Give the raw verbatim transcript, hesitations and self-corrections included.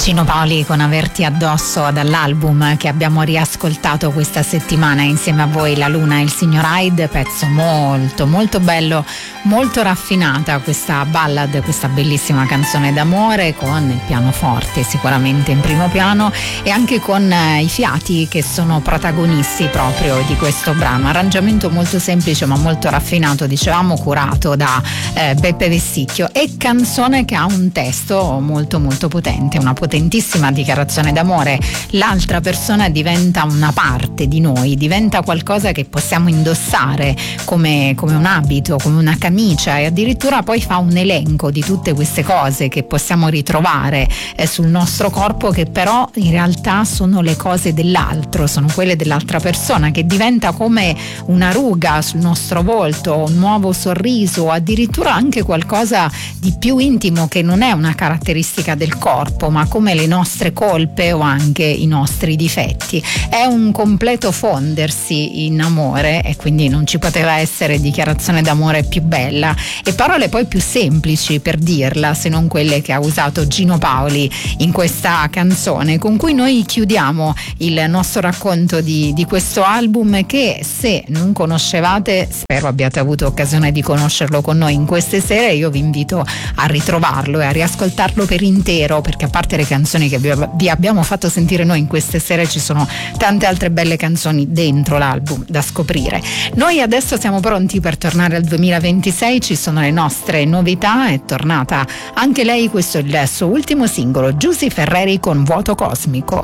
Gino Paoli con Averti addosso, dall'album che abbiamo riascoltato questa settimana insieme a voi, La Luna e il signor Hyde, pezzo molto molto bello, molto raffinata questa ballad, questa bellissima canzone d'amore con il pianoforte sicuramente in primo piano e anche con eh, i fiati che sono protagonisti proprio di questo brano. Arrangiamento molto semplice ma molto raffinato, dicevamo, curato da eh, Beppe Vessicchio, e canzone che ha un testo molto molto potente, una potentissima dichiarazione d'amore. L'altra persona diventa una parte di noi, diventa qualcosa che possiamo indossare come, come un abito, come una camicia, e addirittura poi fa un elenco di tutte queste cose che possiamo ritrovare eh, sul nostro corpo, che però in realtà sono le cose dell'altro, sono quelle dell'altra persona, che diventa come una ruga sul nostro volto, un nuovo sorriso, o addirittura anche qualcosa di più intimo che non è una caratteristica del corpo, ma come le nostre colpe o anche i nostri difetti. È un completo fondersi in amore, e quindi non ci poteva essere dichiarazione d'amore più bella e parole poi più semplici per dirla, se non quelle che ha usato Gino Paoli in questa canzone, con cui noi chiudiamo il nostro racconto di, di questo album, che se non conoscevate, spero abbiate avuto occasione di conoscerlo con noi in queste sere. Io vi invito a ritrovarlo e a riascoltarlo per intero, perché a parte le canzoni che vi abbiamo fatto sentire noi in queste sere, ci sono tante altre belle canzoni dentro l'album da scoprire. Noi adesso siamo pronti per tornare al duemilaventisei, ci sono le nostre novità. È tornata anche lei, questo è il suo ultimo singolo, Giusy Ferreri con Vuoto Cosmico.